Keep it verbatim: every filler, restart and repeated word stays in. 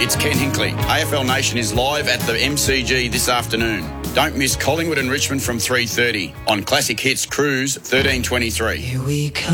it's Ken Hinkley. A F L Nation is live at the M C G this afternoon. Don't miss Collingwood and Richmond from three thirty on Classic Hits Cruise thirteen twenty-three. Here we come.